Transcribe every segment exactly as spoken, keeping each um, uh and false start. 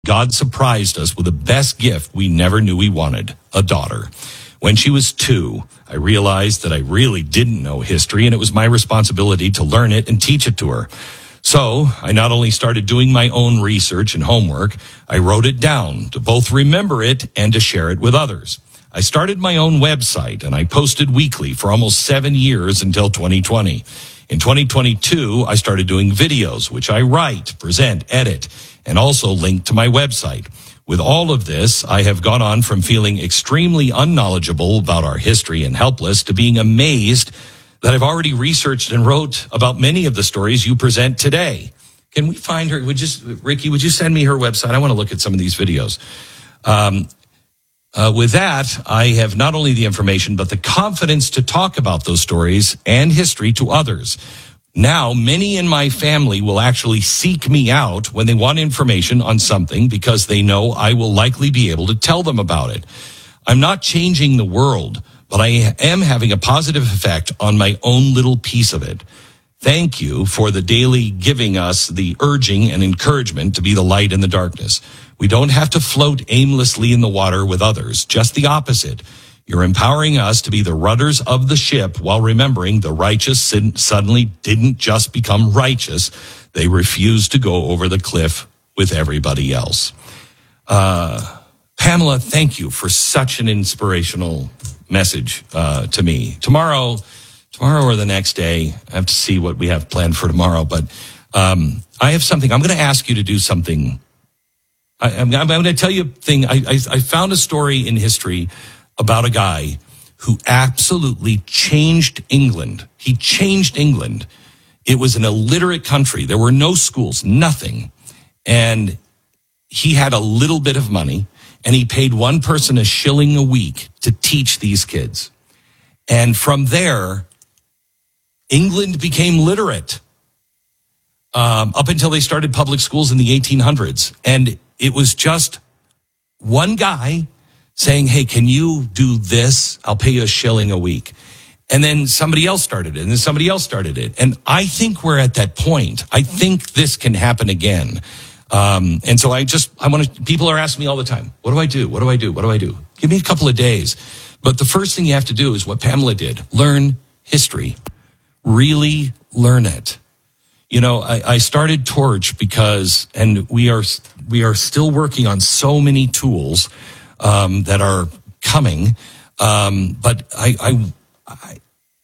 God surprised us with the best gift we never knew we wanted, a daughter. When she was two, I realized that I really didn't know history, and it was my responsibility to learn it and teach it to her. So I not only started doing my own research and homework, I wrote it down to both remember it and to share it with others. I started my own website, and I posted weekly for almost seven years until twenty twenty. In twenty twenty-two, I started doing videos, which I write, present, edit, and also link to my website. With all of this, I have gone on from feeling extremely unknowledgeable about our history and helpless to being amazed that I've already researched and wrote about many of the stories you present today. Can we find her? Would just Ricky, would you send me her website? I want to look at some of these videos. Um, uh, with that, I have not only the information, but the confidence to talk about those stories and history to others. Now, many in my family will actually seek me out when they want information on something because they know I will likely be able to tell them about it. I'm not changing the world, but I am having a positive effect on my own little piece of it. Thank you for the daily giving us the urging and encouragement to be the light in the darkness. We don't have to float aimlessly in the water with others, just the opposite. You're empowering us to be the rudders of the ship while remembering the righteous suddenly didn't just become righteous. They refused to go over the cliff with everybody else. Uh, Pamela, thank you for such an inspirational message uh, to me. Tomorrow, tomorrow or the next day, I have to see what we have planned for tomorrow, but um, I have something. I'm going to ask you to do something. I, I'm, I'm going to tell you a thing. I, I, I found a story in history about a guy who absolutely changed England. He changed England. It was an illiterate country. There were no schools, nothing. And he had a little bit of money, and he paid one person a shilling a week to teach these kids. And from there, England became literate um, up until they started public schools in the eighteen hundreds. And it was just one guy saying, hey, can you do this? I'll pay you a shilling a week. And then somebody else started it, and then somebody else started it. And I think we're at that point. I think this can happen again. Um, and so I just, I want to, people are asking me all the time, what do I do? What do I do? What do I do? Give me a couple of days. But the first thing you have to do is what Pamela did. Learn history. Really learn it. You know, I, I started Torch because, and we are, we are still working on so many tools Um, that are coming, um, but I, I, I,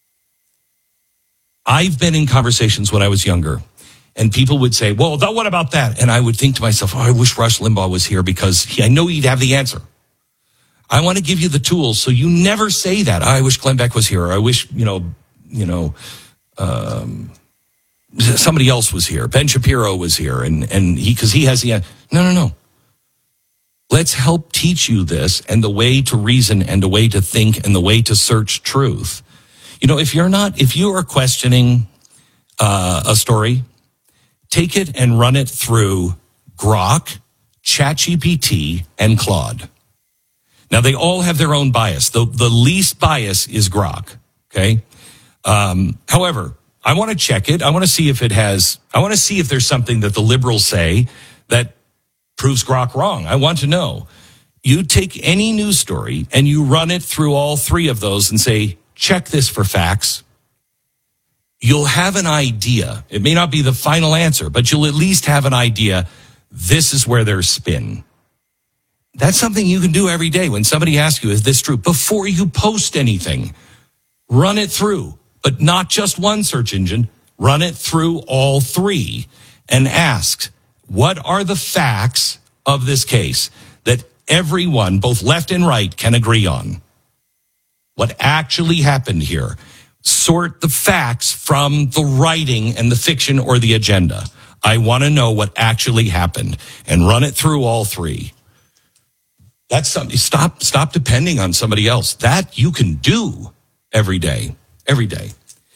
I've been in conversations when I was younger, and people would say, "Well, what about that?" And I would think to myself, "Oh, I wish Rush Limbaugh was here because he, I know he'd have the answer." I want to give you the tools so you never say that. I wish Glenn Beck was here, or I wish you know, you know, um, somebody else was here. Ben Shapiro was here, and and he because he has the no, no, no. Let's help teach you this and the way to reason and the way to think and the way to search truth. You know, if you're not, if you are questioning uh, a story, take it and run it through Grok, ChatGPT, and Claude. Now, they all have their own bias. The, the least bias is Grok, okay? Um, however, I want to check it. I want to see if it has, I want to see if there's something that the liberals say that proves Grok wrong. I want to know. You take any news story and you run it through all three of those and say, check this for facts. You'll have an idea. It may not be the final answer, but you'll at least have an idea. This is where there's spin. That's something you can do every day when somebody asks you, is this true? Before you post anything, run it through, but not just one search engine. Run it through all three and ask, what are the facts of this case that everyone, both left and right, can agree on? What actually happened here? Sort the facts from the writing and the fiction or the agenda. I want to know what actually happened and run it through all three. That's something. Stop, stop depending on somebody else. That you can do every day, every day.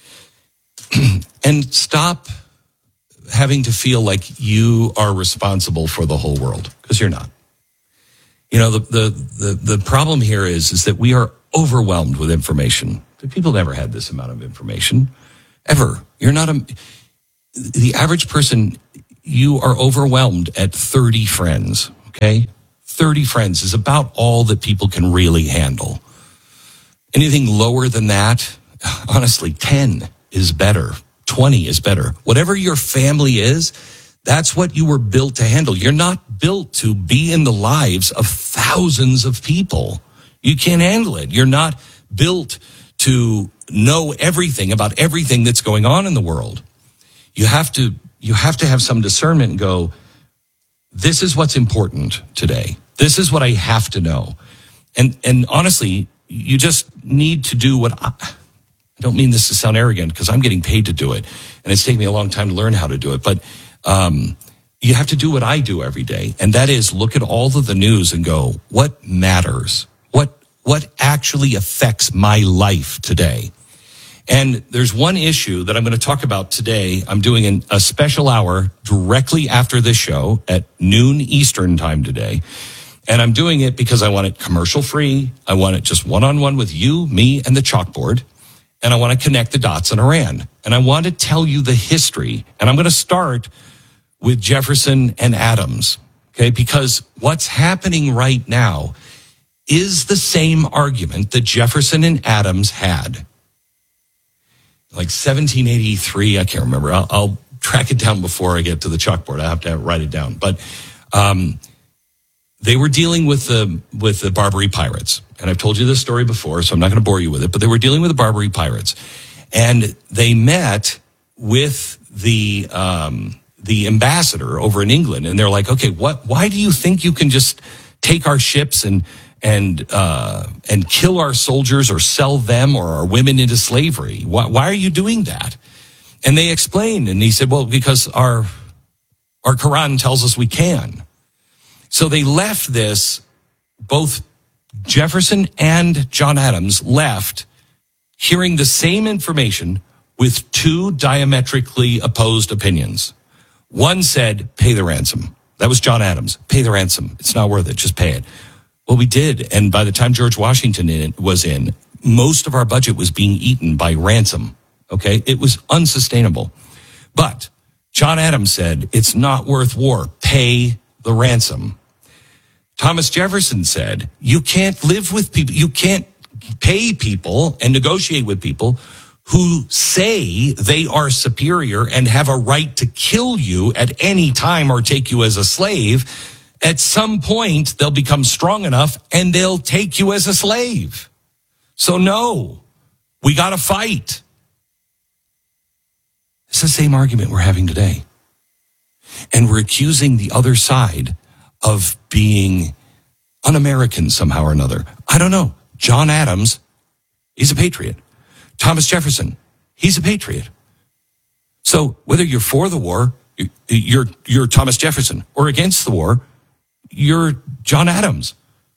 And stop having to feel like you are responsible for the whole world, because you're not. You know, the, the, the, the problem here is, is that we are overwhelmed with information. People never had this amount of information, ever. You're not a, the average person, you are overwhelmed at thirty friends. okay? thirty friends is about all that people can really handle. Anything lower than that, honestly, ten is better. twenty is better. Whatever your family is, that's what you were built to handle. You're not built to be in the lives of thousands of people. You can't handle it. You're not built to know everything about everything that's going on in the world. You have to, you have to have some discernment and go, this is what's important today. This is what I have to know. And, and honestly, you just need to do what I, I don't mean this to sound arrogant because I'm getting paid to do it. And it's taken me a long time to learn how to do it. But, um, you have to do what I do every day. And that is look at all of the news and go, what matters? What, what actually affects my life today? And there's one issue that I'm going to talk about today. I'm doing an, a special hour directly after this show at noon Eastern time today. And I'm doing it because I want it commercial free. I want it just one-on-one with you, me, and the chalkboard. And I want to connect the dots in Iran. And I want to tell you the history. And I'm going to start with Jefferson and Adams, okay? Because what's happening right now is the same argument that Jefferson and Adams had. Like seventeen eighty-three, I can't remember. I'll, I'll track it down before I get to the chalkboard. I have to write it down. But um, they were dealing with the with the Barbary pirates. And I've told you this story before, so I'm not going to bore you with it. But they were dealing with the Barbary pirates. And they met with the... Um, the ambassador over in England, and they're like, okay, what, why do you think you can just take our ships and, and, uh, and kill our soldiers or sell them or our women into slavery? Why, why are you doing that? And they explained, and he said, well, because our, our Quran tells us we can. So they left this, both Jefferson and John Adams left hearing the same information with two diametrically opposed opinions. One said, pay the ransom. That was John Adams. Pay the ransom. It's not worth it. Just pay it. Well, we did. And by the time George Washington in, was in, most of our budget was being eaten by ransom. Okay. It was unsustainable. But John Adams said, it's not worth war. Pay the ransom. Thomas Jefferson said, you can't live with people. You can't pay people and negotiate with people who say they are superior and have a right to kill you at any time or take you as a slave. At some point, they'll become strong enough and they'll take you as a slave. So no, we got to fight. It's the same argument we're having today. And we're accusing the other side of being un-American somehow or another. I don't know. John Adams, he's a patriot. Thomas Jefferson, he's a patriot. So whether you're for the war, you're you're Thomas Jefferson, or against the war, you're John Adams.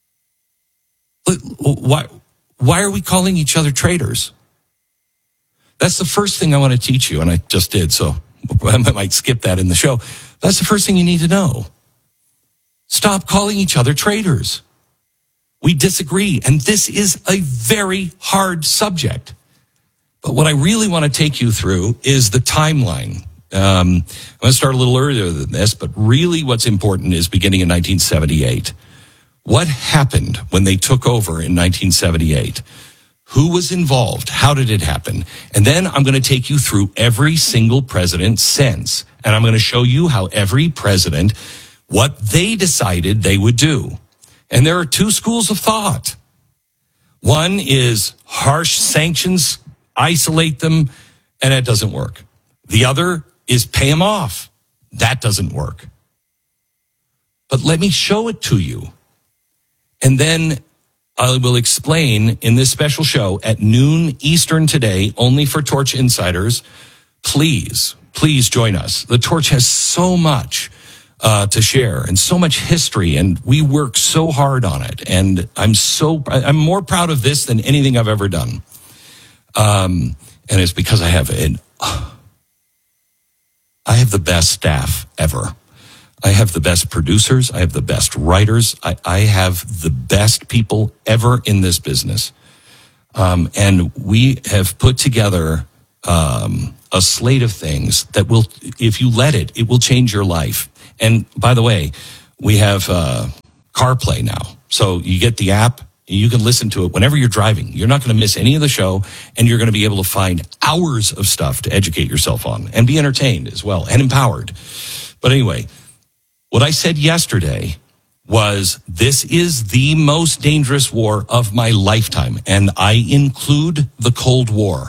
Why why are we calling each other traitors? That's the first thing I want to teach you, and I just did, so I might skip that in the show. That's the first thing you need to know. Stop calling each other traitors. We disagree, and this is a very hard subject. But what I really want to take you through is the timeline. Um, I'm going to start a little earlier than this, but really what's important is beginning in nineteen seventy-eight. What happened when they took over in nineteen seventy-eight? Who was involved? How did it happen? And then I'm going to take you through every single president since. And I'm going to show you how every president, what they decided they would do. And there are two schools of thought. One is harsh sanctions, isolate them, and it doesn't work. The other is pay them off. That doesn't work. But let me show it to you. And then I will explain in this special show at noon Eastern today, only for Torch Insiders. Please, please join us. The Torch has so much uh, to share and so much history, and we work so hard on it. And I'm so, I'm more proud of this than anything I've ever done. Um, and it's because I have an, uh, I have the best staff ever. I have the best producers. I have the best writers. I, I have the best people ever in this business. Um, and we have put together, um, a slate of things that will, if you let it, it will change your life. And by the way, we have uh, CarPlay now. So you get the app, you can listen to it whenever you're driving. You're not going to miss any of the show, and you're going to be able to find hours of stuff to educate yourself on and be entertained as well and empowered. But anyway, what I said yesterday was this is the most dangerous war of my lifetime, and I include the Cold War.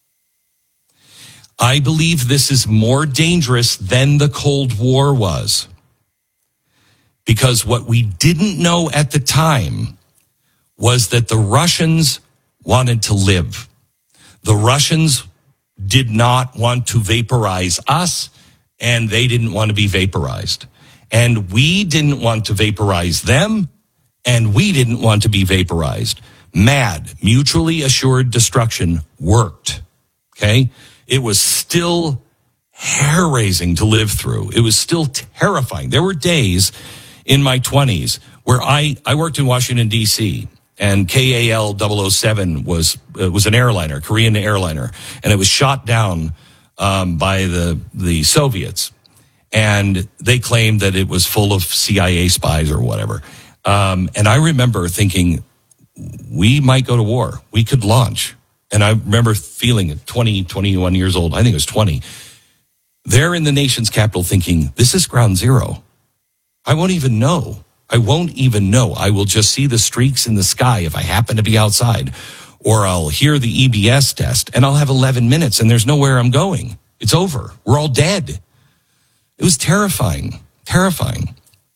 I believe this is more dangerous than the Cold War was, because what we didn't know at the time was that the Russians wanted to live. The Russians did not want to vaporize us, and they didn't want to be vaporized. And we didn't want to vaporize them, and we didn't want to be vaporized. MAD, mutually assured destruction, worked. Okay? It was still hair-raising to live through. It was still terrifying. There were days in my twenties where I, I worked in Washington, D C, and K A L double oh seven was uh, was an airliner, Korean airliner, and it was shot down um, by the the Soviets, and they claimed that it was full of C I A spies or whatever. Um, and I remember thinking, we might go to war. We could launch. And I remember feeling at twenty, twenty-one years old, I think it was twenty, there in the nation's capital thinking, this is ground zero. I won't even know. I won't even know. I will just see the streaks in the sky if I happen to be outside, or I'll hear the E B S test and I'll have eleven minutes and there's nowhere I'm going. It's over. We're all dead. It was terrifying, terrifying.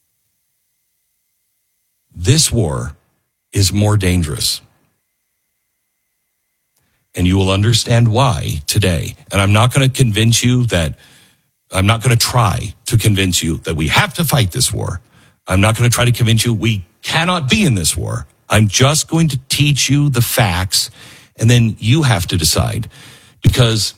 This war is more dangerous. And you will understand why today. And I'm not going to convince you that, I'm not going to try to convince you that we have to fight this war. I'm not going to try to convince you we cannot be in this war. I'm just going to teach you the facts, and then you have to decide. Because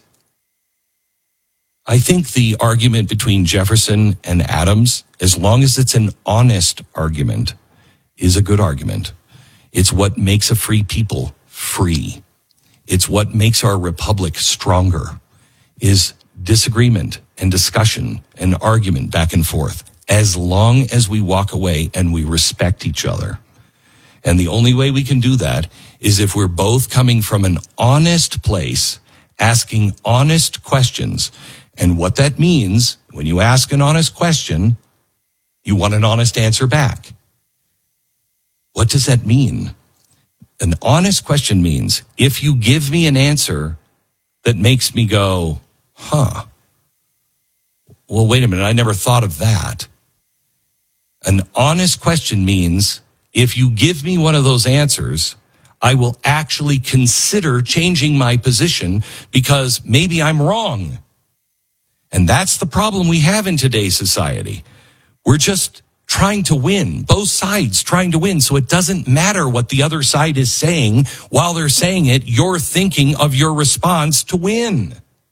I think the argument between Jefferson and Adams, as long as it's an honest argument, is a good argument. It's what makes a free people free. It's what makes our republic stronger, is disagreement and discussion and argument back and forth, as long as we walk away and we respect each other. And the only way we can do that is if we're both coming from an honest place, asking honest questions. And what that means, when you ask an honest question, you want an honest answer back. What does that mean? An honest question means if you give me an answer that makes me go, huh, well, wait a minute, I never thought of that. An honest question means if you give me one of those answers, I will actually consider changing my position because maybe I'm wrong. And that's the problem we have in today's society. We're just trying to win, both sides trying to win. So it doesn't matter what the other side is saying. While they're saying it, you're thinking of your response to win.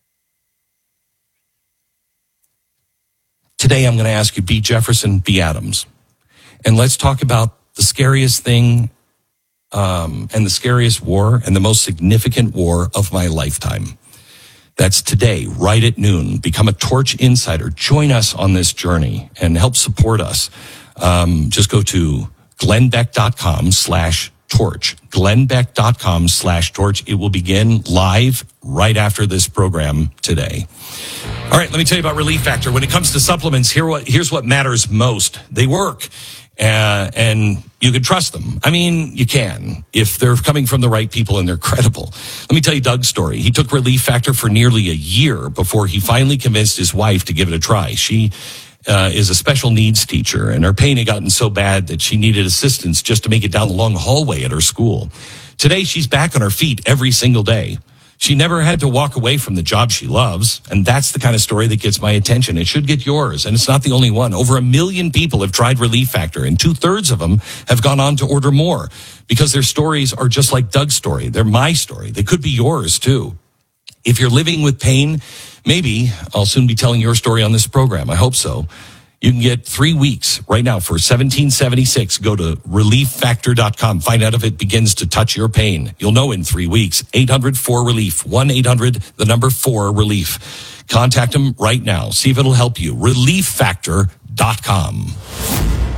Today, I'm going to ask you, be Jefferson, be Adams. And let's talk about the scariest thing um, and the scariest war and the most significant war of my lifetime. That's today, right at noon. Become a Torch Insider. Join us on this journey and help support us. Um, just go to glennbeck.com slash torch. glennbeck.com slash torch. It will begin live right after this program today. All right, let me tell you about Relief Factor. When it comes to supplements, here what, here's what matters most. They work. Uh, and you can trust them. I mean, you can, if they're coming from the right people and they're credible. Let me tell you Doug's story. He took Relief Factor for nearly a year before he finally convinced his wife to give it a try. She uh, is a special needs teacher, and her pain had gotten so bad that she needed assistance just to make it down the long hallway at her school. Today, she's back on her feet every single day. She never had to walk away from the job she loves, and that's the kind of story that gets my attention. It should get yours, and it's not the only one. Over a million people have tried Relief Factor, and two-thirds of them have gone on to order more because their stories are just like Doug's story. They're my story. They could be yours, too. If you're living with pain, maybe I'll soon be telling your story on this program. I hope so. You can get three weeks right now for seventeen seventy-six. Go to relief factor dot com. Find out if it begins to touch your pain. You'll know in three weeks. eight hundred four relief. one eight hundred, the number four relief. Contact them right now. See if it'll help you. relief factor dot com.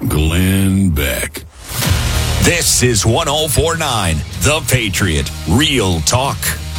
Glenn Beck. This is one oh four point nine, The Patriot. Real talk.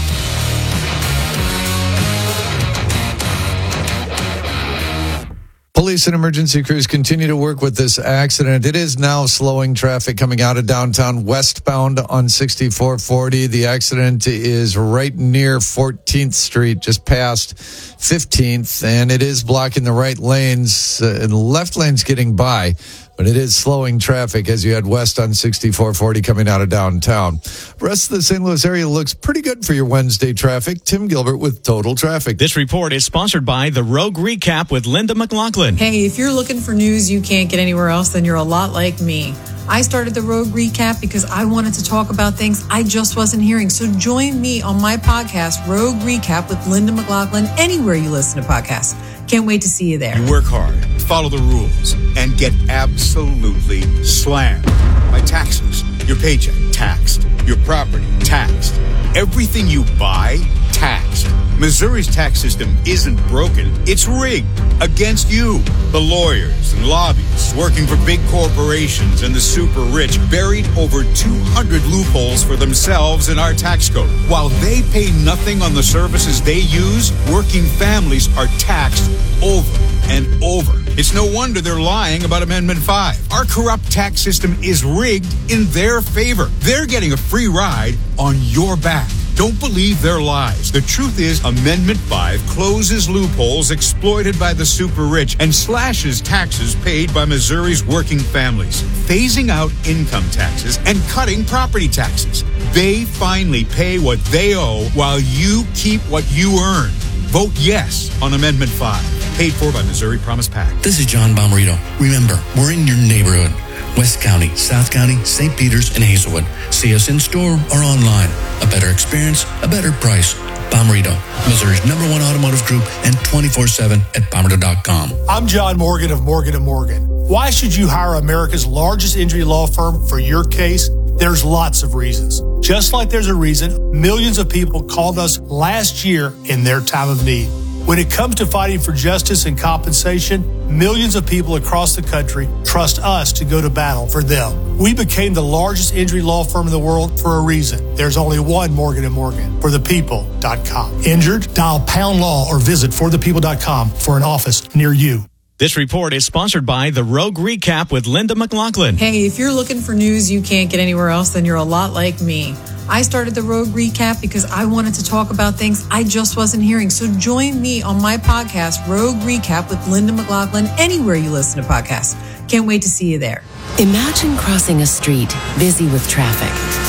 Police and emergency crews continue to work with this accident. It is now slowing traffic coming out of downtown westbound on sixty-four forty. The accident is right near fourteenth Street, just past fifteenth, and it is blocking the right lanes, uh, and the left lane's getting by. But it is slowing traffic as you head west on sixty-four forty coming out of downtown. The rest of the Saint Louis area looks pretty good for your Wednesday traffic. Tim Gilbert with Total Traffic. This report is sponsored by The Rogue Recap with Linda McLaughlin. Hey, if you're looking for news you can't get anywhere else, then you're a lot like me. I started The Rogue Recap because I wanted to talk about things I just wasn't hearing. So join me on my podcast, Rogue Recap with Linda McLaughlin, anywhere you listen to podcasts. Can't wait to see you there. You work hard, follow the rules, and get absolutely slammed by taxes. Your paycheck, taxed. Your property, taxed. Everything you buy, taxed. Missouri's tax system isn't broken. It's rigged against you. The lawyers and lobbyists working for big corporations and the super rich buried over two hundred loopholes for themselves in our tax code. While they pay nothing on the services they use, working families are taxed over and over. It's no wonder they're lying about Amendment five. Our corrupt tax system is rigged in their favor. They're getting a free ride on your back. Don't believe their lies. The truth is, Amendment five closes loopholes exploited by the super rich and slashes taxes paid by Missouri's working families, phasing out income taxes and cutting property taxes. They finally pay what they owe while you keep what you earn. Vote yes on Amendment five. Paid for by Missouri Promise PAC. This is John Bomarito. Remember, we're in your neighborhood. West County, South County, Saint Peters, and Hazelwood. See us in store or online. A better experience, a better price. Bomarito, Missouri's number one automotive group, and twenty-four seven at bomarito dot com. I'm John Morgan of Morgan and Morgan. Why should you hire America's largest injury law firm for your case? There's lots of reasons. Just like there's a reason millions of people called us last year in their time of need. When it comes to fighting for justice and compensation, millions of people across the country trust us to go to battle for them. We became the largest injury law firm in the world for a reason. There's only one Morgan and Morgan, for the people dot com. Injured? Dial pound law or visit for the people dot com for an office near you. This report is sponsored by The Rogue Recap with Linda McLaughlin. Hey, if you're looking for news you can't get anywhere else, then you're a lot like me. I started The Rogue Recap because I wanted to talk about things I just wasn't hearing. So join me on my podcast, Rogue Recap with Linda McLaughlin, anywhere you listen to podcasts. Can't wait to see you there. Imagine crossing a street busy with traffic.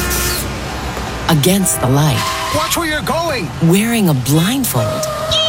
Against the light. Watch where you're going. Wearing a blindfold.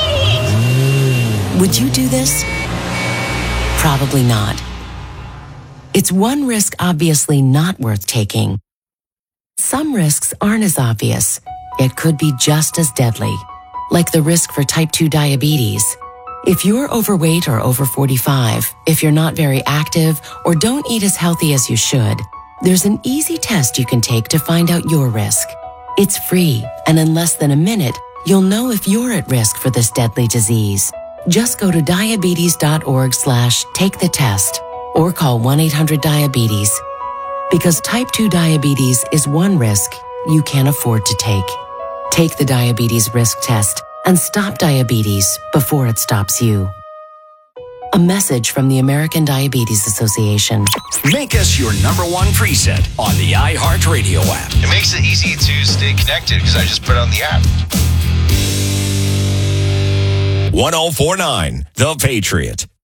Would you do this? Probably not. It's one risk obviously not worth taking. Some risks aren't as obvious, yet could be just as deadly, like the risk for type two diabetes. If you're overweight or over forty-five, if you're not very active, or don't eat as healthy as you should, there's an easy test you can take to find out your risk. It's free, and in less than a minute, you'll know if you're at risk for this deadly disease. Just go to diabetes.org slash take the test or call one eight hundred diabetes. Because type two diabetes is one risk you can't afford to take. Take the diabetes risk test and stop diabetes before it stops you. A message from the American Diabetes Association. Make us your number one preset on the iHeartRadio app. It makes it easy to stay connected because I just put it on the app. one oh four point nine The Patriot.